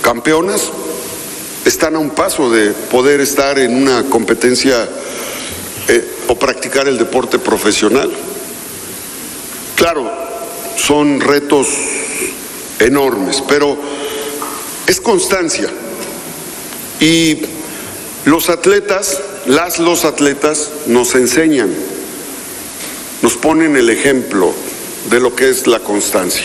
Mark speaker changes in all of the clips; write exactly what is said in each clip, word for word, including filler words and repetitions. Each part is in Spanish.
Speaker 1: campeonas están a un paso de poder estar en una competencia eh, o practicar el deporte profesional. Claro, son retos enormes, pero es constancia. Y los atletas, las los atletas nos enseñan, nos ponen el ejemplo de lo que es la constancia.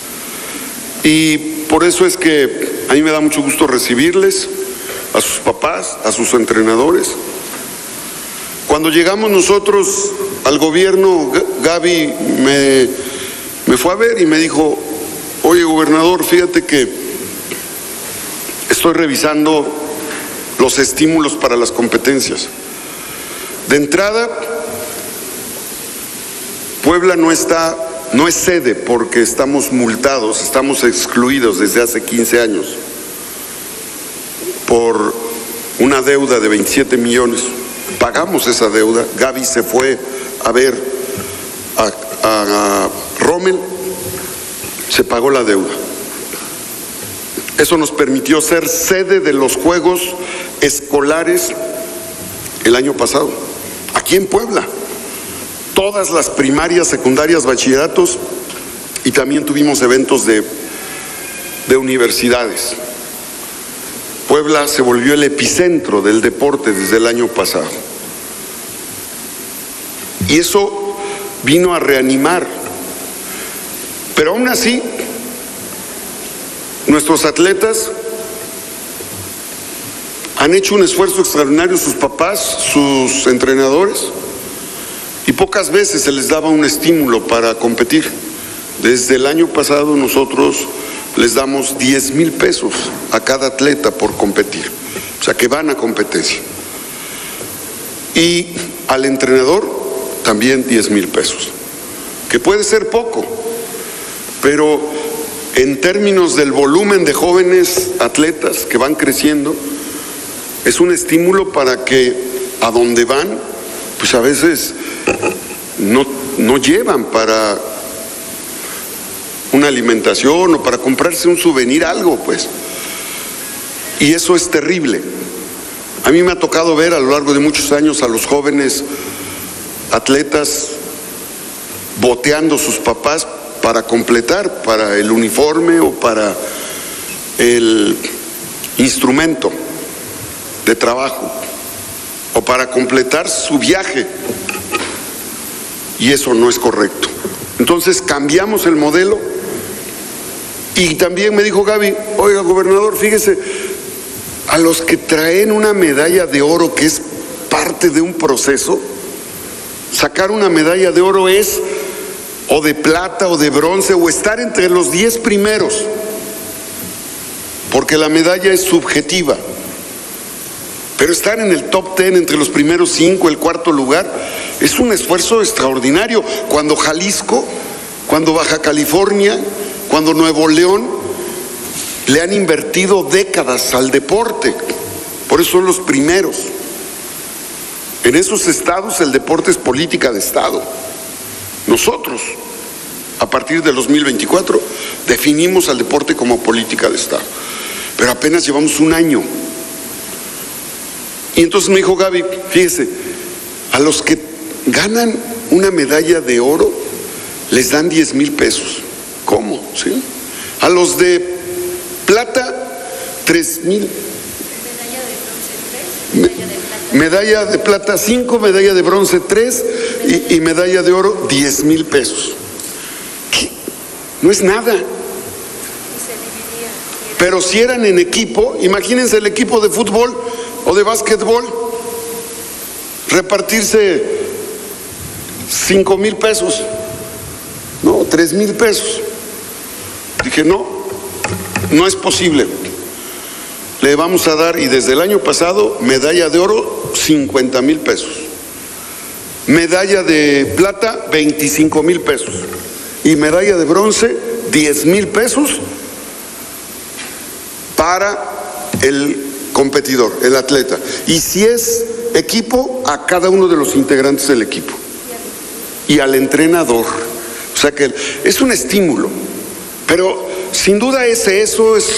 Speaker 1: Y por eso es que a mí me da mucho gusto recibirles, a sus papás, a sus entrenadores. Cuando llegamos nosotros al gobierno, Gaby me, me fue a ver y me dijo: oye, gobernador, fíjate que estoy revisando los estímulos para las competencias. De entrada, Puebla no está, no es sede porque estamos multados, estamos excluidos desde hace quince años por una deuda de veintisiete millones. Pagamos esa deuda. Gaby se fue a ver a, a, a Rommel, se pagó la deuda. Eso nos permitió ser sede de los Juegos Escolares el año pasado, aquí en Puebla. Todas las primarias, secundarias, bachilleratos, y también tuvimos eventos de, de universidades. Puebla se volvió el epicentro del deporte desde el año pasado. Y eso vino a reanimar. Pero aún así, nuestros atletas han hecho un esfuerzo extraordinario, sus papás, sus entrenadores, y pocas veces se les daba un estímulo para competir. Desde el año pasado nosotros les damos diez mil pesos a cada atleta por competir, o sea que van a competencia. Y al entrenador también diez mil pesos, que puede ser poco, pero en términos del volumen de jóvenes atletas que van creciendo, es un estímulo para que a donde van, pues a veces no, no llevan para una alimentación o para comprarse un souvenir, algo, pues. Y eso es terrible. A mí me ha tocado ver a lo largo de muchos años a los jóvenes atletas boteando a sus papás para completar, para el uniforme o para el instrumento de trabajo o para completar su viaje, y eso no es correcto. Entonces cambiamos el modelo. Y también me dijo Gaby: oiga, gobernador, fíjese, a los que traen una medalla de oro, que es parte de un proceso, sacar una medalla de oro es o de plata o de bronce o estar entre los diez primeros, porque la medalla es subjetiva. Pero estar en el top ten, entre los primeros cinco, el cuarto lugar, es un esfuerzo extraordinario. Cuando Jalisco, cuando Baja California, cuando Nuevo León le han invertido décadas al deporte, por eso son los primeros. En esos estados el deporte es política de estado. Nosotros, a partir del dos mil veinticuatro, definimos al deporte como política de estado, pero apenas llevamos un año. Y entonces me dijo Gaby: fíjese, a los que ganan una medalla de oro les dan diez mil pesos. ¿Cómo? ¿Sí? A los de plata, tres mil. Medalla de plata cinco, medalla de bronce tres y, y medalla de oro diez mil pesos. ¿Qué? No es nada. Pero si eran en equipo, imagínense el equipo de fútbol o de básquetbol, repartirse cinco mil pesos, no, tres mil pesos. Dije: no, no es posible. Le vamos a dar, y desde el año pasado, medalla de oro, cincuenta mil pesos. Medalla de plata, veinticinco mil pesos. Y medalla de bronce, diez mil pesos para el competidor, el atleta. Y si es equipo, a cada uno de los integrantes del equipo. Y al entrenador. O sea que es un estímulo. Pero sin duda es eso, es